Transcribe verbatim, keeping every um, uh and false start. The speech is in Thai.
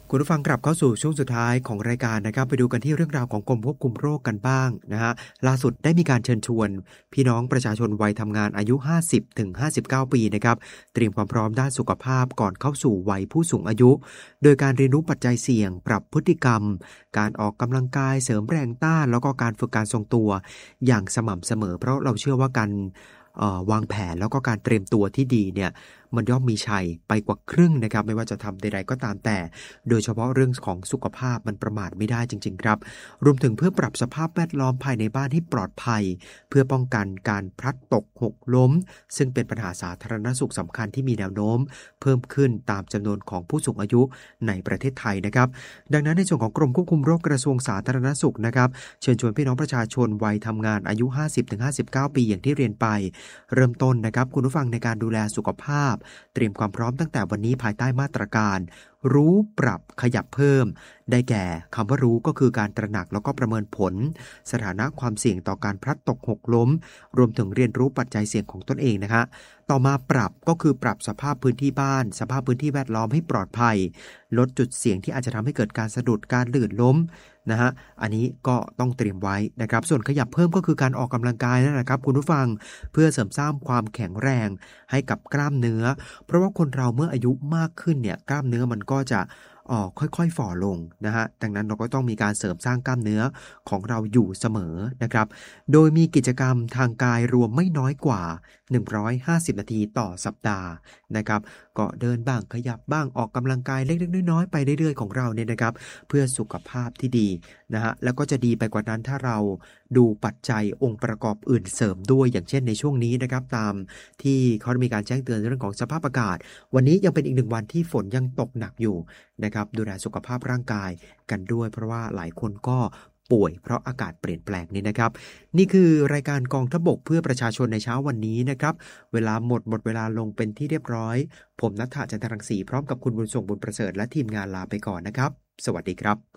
คุณผู้ฟังกลับเข้าสู่ช่วงสุดท้ายของรายการนะครับไปดูกันที่เรื่องราวของกรมควบคุมโรคกันบ้างนะฮะล่าสุดได้มีการเชิญชวนพี่น้องประชาชนวัยทำงานอายุ ห้าสิบถึงห้าสิบเก้า ปีนะครับเตรียมความพร้อมด้านสุขภาพก่อนเข้าสู่วัยผู้สูงอายุ โดยการเรียนรู้ปัจจัยเสี่ยงปรับพฤติกรรมการออกกำลังกายเสริมแรงต้านแล้วก็การฝึกการทรงตัวอย่างสม่ำเสมอเพราะเราเชื่อว่าการวางแผนแล้วก็การเตรียมตัวที่ดีเนี่ยมันย่อมมีชัยไปกว่าครึ่งนะครับไม่ว่าจะทำใดๆก็ตามแต่โดยเฉพาะเรื่องของสุขภาพมันประมาทไม่ได้จริงๆครับรวมถึงเพื่อปรับสภาพแวดล้อมภายในบ้านให้ปลอดภัยเพื่อป้องกันการพลัดตกหกล้มซึ่งเป็นปัญหาสาธารณสุขสำคัญที่มีแนวโน้มเพิ่มขึ้นตามจำนวนของผู้สูงอายุในประเทศไทยนะครับดังนั้นในส่วนของกรมควบคุมโรคกระทรวงสาธารณสุขนะครับเชิญชวนพี่น้องประชาชนวัยทำงานอายุ ห้าสิบถึงห้าสิบเก้า ปีอย่างที่เรียนไปเริ่มต้นนะครับคุณผู้ฟังในการดูแลสุขภาพเตรียมความพร้อมตั้งแต่วันนี้ภายใต้มาตรการรู้ปรับขยับเพิ่มได้แก่คำว่ารู้ก็คือการตระหนักแล้วก็ประเมินผลสถานะความเสี่ยงต่อการพลัดตกหกล้มรวมถึงเรียนรู้ปัจจัยเสี่ยงของตนเองนะคะต่อมาปรับก็คือปรับสภาพพื้นที่บ้านสภาพพื้นที่แวดล้อมให้ปลอดภัยลดจุดเสี่ยงที่อาจจะทำให้เกิดการสะดุดการลื่นล้มนะฮะอันนี้ก็ต้องเตรียมไว้นะครับส่วนขยับเพิ่มก็คือการออกกำลังกายนั่นแหละครับคุณผู้ฟังเพื่อเสริมสร้างความแข็งแรงให้กับกล้ามเนื้อเพราะว่าคนเราเมื่ออายุมากขึ้นเนี่ยกล้ามเนื้อมันก็จะอ๋อค่อยๆฝ่อลงนะฮะดังนั้นเราก็ต้องมีการเสริมสร้างกล้ามเนื้อของเราอยู่เสมอนะครับโดยมีกิจกรรมทางกายรวมไม่น้อยกว่าหนึ่งร้อยห้าสิบนาทีต่อสัปดาห์นะครับก็เดินบ้างขยับบ้างออกกำลังกายเล็กๆน้อยๆไปเรื่อยๆของเราเนี่ยนะครับเพื่อสุขภาพที่ดีนะฮะแล้วก็จะดีไปกว่านั้นถ้าเราดูปัจจัยองค์ประกอบอื่นเสริมด้วยอย่างเช่นในช่วงนี้นะครับตามที่เขามีการแจ้งเตือนเรื่องของสภาพอากาศวันนี้ยังเป็นอีกหนึ่งวันที่ฝนยังตกหนักอยู่นะครับดูแลสุขภาพร่างกายกันด้วยเพราะว่าหลายคนก็ป่วยเพราะอากาศเปลี่ยนแปลงนี้นะครับนี่คือรายการกองทัพบกเพื่อประชาชนในเช้าวันนี้นะครับเวลาหมดหมดเวลาลงเป็นที่เรียบร้อยผมณัฐฐา จันทรังสีพร้อมกับคุณบุญส่งบุญประเสริฐและทีมงานลาไปก่อนนะครับสวัสดีครับ